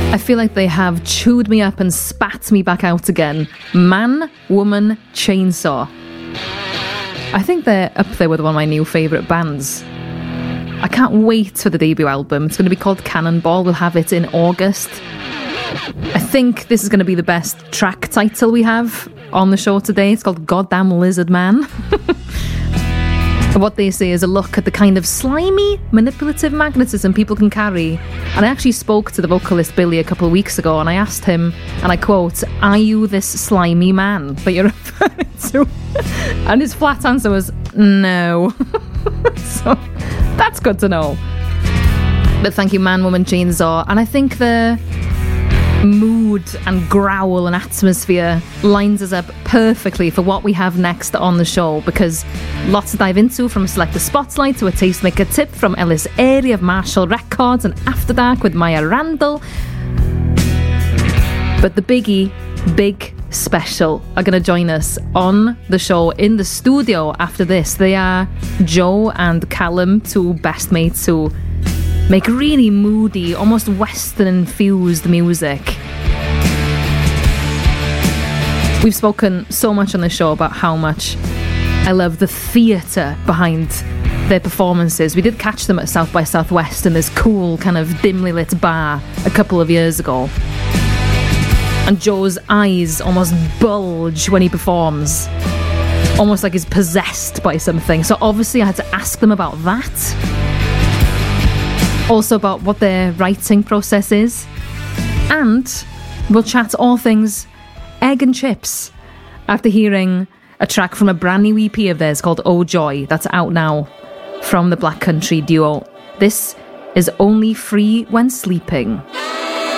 I feel like they have chewed me up and spat me back out again. Man, Woman, Chainsaw. I think they're up there with one of my new favourite bands. I can't wait for the debut album. It's going to be called Cannonball. We'll have it in August. I think this is going to be the best track title we have on the show today. It's called Goddamn Lizard Man. What they say is a look at the kind of slimy, manipulative magnetism people can carry. And I actually spoke to the vocalist Billy a couple of weeks ago, and I asked him, and I quote, "Are you this slimy man that you're referring to?" And his flat answer was, "No." So that's good to know. But thank you, Man, Woman, Chainsaw. And I think the mood and growl and atmosphere lines us up perfectly for what we have next on the show, because lots to dive into, from a selector spotlight to a tastemaker tip from Ellis Airy of Marshall Records and After Dark with Maya Randall. But the big special are going to join us on the show in the studio after this. They are Joe and Callum, two best mates who make really moody, almost Western-infused music. We've spoken so much on the show about how much I love the theatre behind their performances. We did catch them at South by Southwest in this cool kind of dimly lit bar a couple of years ago. And Joe's eyes almost bulge when he performs, almost like he's possessed by something. So obviously I had to ask them about that. Also about what their writing process is. And we'll chat all things Egg and Chips after hearing a track from a brand new EP of theirs called Oh Joy, that's out now from the Black Country duo. This is Only Free When Sleeping.